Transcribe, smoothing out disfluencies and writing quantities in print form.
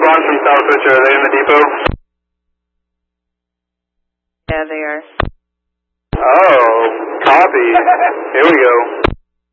Bond from Southwich, are they in the depot? Yeah, they are. Oh, copy. Here we go.